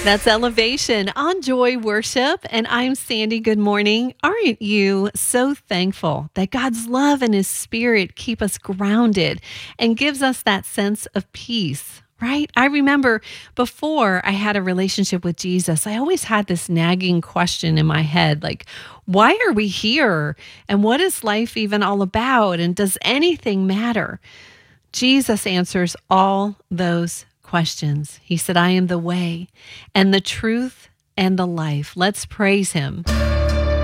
That's Elevation on Joy Worship. And I'm Sandy. Good morning. Aren't you so thankful that God's love and His Spirit keep us grounded and gives us that sense of peace? Right? I remember before I had a relationship with Jesus, I always had this nagging question in my head like, why are we here? And what is life even all about? And does anything matter? Jesus answers all those questions. He said, I am the way and the truth and the life. Let's praise Him.